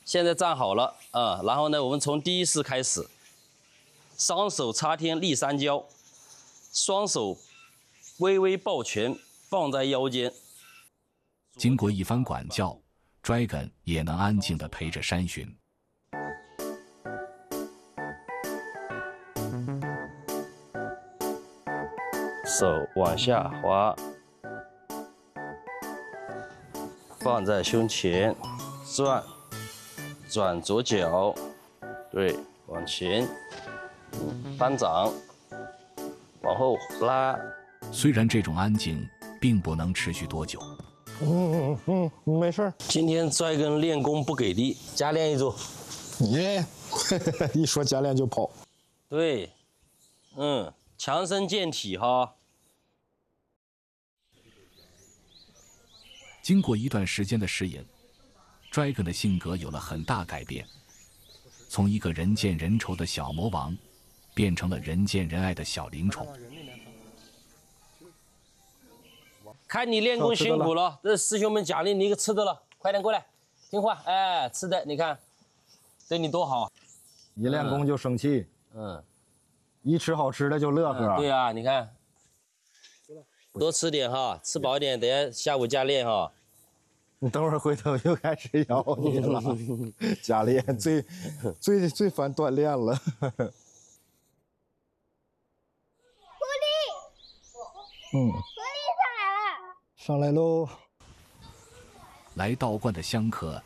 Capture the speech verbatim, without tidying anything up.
现在站好了啊、然后呢，我们从第一式开始，双手插天立三焦，双手微微抱拳放在腰间。 经过一番管教 ，Dragon 也能安静地陪着山寻。 手往下滑，放在胸前，转，转左脚，对，往前，嗯，翻掌，往后拉。 虽然这种安静并不能持续多久， 嗯嗯嗯，没事。 今天拽根练功不给力，加练一组。 耶，一说加练就跑。 对，嗯，强身健体哈。 经过一段时间的适应 ，Dragon 的性格有了很大改变，从一个人见人愁的小魔王，变成了人见人爱的小灵宠。 看你练功辛苦了，这师兄们奖励你一个吃的了，快点过来，听话，哎，吃的，你看，对你多好。 一练功就生气， 嗯， 一吃好吃的就乐呵。 嗯、对啊，你看，多吃点哈，吃饱点，等下下午加练哈。 你等会儿回头又开始咬你了，加练最最最烦锻炼了。 狐狸， 嗯， 狐狸上来了。 上来喽。 来道观的香客